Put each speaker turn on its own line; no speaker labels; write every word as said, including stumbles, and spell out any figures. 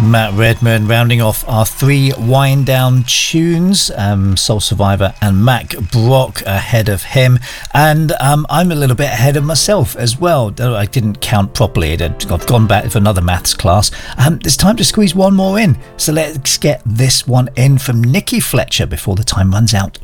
Matt Redman rounding off our three wind down tunes, um, Soul Survivor and Mac Brock ahead of him, and um, I'm a little bit ahead of myself as well. I didn't count properly. I've gone back for another maths class. Um, it's time to squeeze one more in, so let's get this one in from Nikki Fletcher before the time runs out.